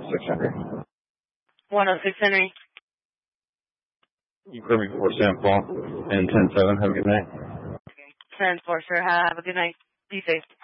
106 Henry. 106 Henry. You clear me for Sam Paul and 10-7. Have a good night. 10-4, sir. Have a good night. Be safe.